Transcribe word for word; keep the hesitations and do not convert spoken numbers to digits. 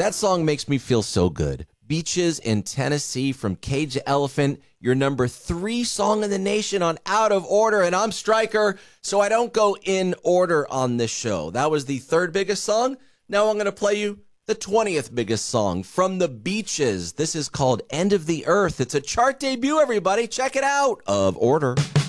That song makes me feel so good. Beaches in Tennessee from Cage the Elephant, your number three song in the nation on Out of Order, and I'm Stryker, so I don't go in order on this show. That was the third biggest song. Now I'm going to play you the twentieth biggest song from the Beaches. This is called End of the Earth. It's a chart debut, everybody. Check it out. Of Order.